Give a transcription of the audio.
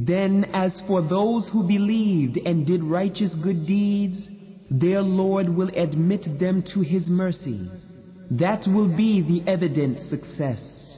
Then as for those who believed and did righteous good deeds, their Lord will admit them to His mercy. That will be the evident success.